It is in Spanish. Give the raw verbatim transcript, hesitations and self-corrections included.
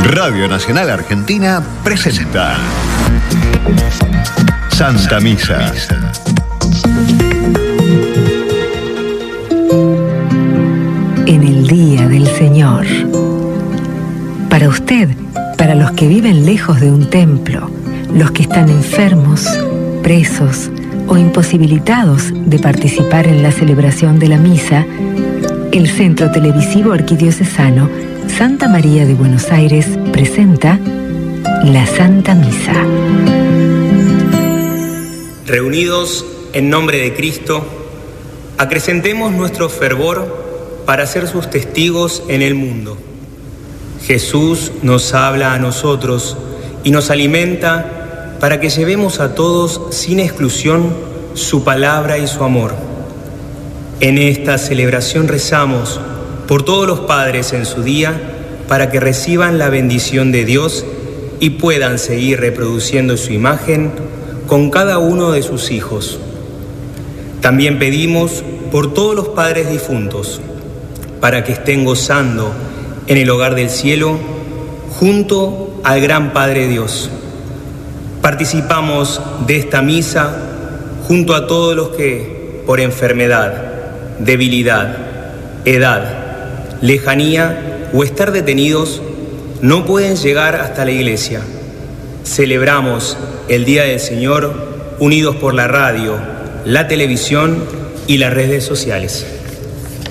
Radio Nacional Argentina presenta Santa Misa. En el día del Señor. Para usted, para los que viven lejos de un templo, los que están enfermos, presos o imposibilitados de participar en la celebración de la misa, el Centro Televisivo Arquidiocesano Santa María de Buenos Aires presenta la Santa Misa. Reunidos en nombre de Cristo, acrecentemos nuestro fervor para ser sus testigos en el mundo. Jesús nos habla a nosotros y nos alimenta para que llevemos a todos sin exclusión su palabra y su amor. En esta celebración rezamos por todos los padres en su día para que reciban la bendición de Dios y puedan seguir reproduciendo su imagen con cada uno de sus hijos. También pedimos por todos los padres difuntos para que estén gozando en el hogar del cielo junto al gran Padre Dios. Participamos de esta misa junto a todos los que por enfermedad, debilidad, edad, lejanía o estar detenidos no pueden llegar hasta la iglesia. Celebramos el Día del Señor unidos por la radio, la televisión y las redes sociales.